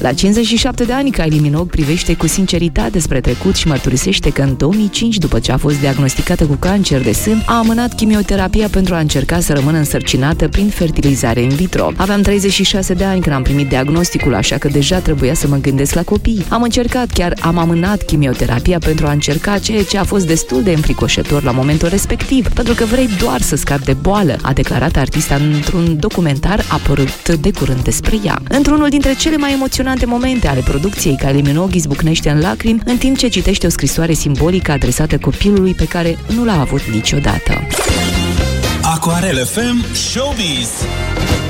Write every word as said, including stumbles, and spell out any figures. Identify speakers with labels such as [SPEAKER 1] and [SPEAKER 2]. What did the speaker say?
[SPEAKER 1] La cincizeci și șapte de ani, Kylie Minogue privește cu sinceritate spre trecut și mărturisește că în două mii cinci, după ce a fost diagnosticată cu cancer de sân, a amânat chimioterapia pentru a încerca să rămână însărcinată prin fertilizare in vitro. Aveam treizeci și șase de ani când am primit diagnosticul, așa că deja trebuia să mă gândesc la copii. Am încercat, chiar am amânat chimioterapia pentru a încerca ceea ce a fost destul de înfricoșător la momentul respectiv, pentru că vrei doar să scapi de boală, a declarat artista într-un documentar apărut de curând despre ea. Într-unul dintre cele mai emoționante momente ale producției, Kylie Minogue izbucnește în lacrimi în timp ce citește o scrisoare simbolică adresată copilului pe care nu l-a avut niciodată.
[SPEAKER 2] Aquarel F M Showbiz.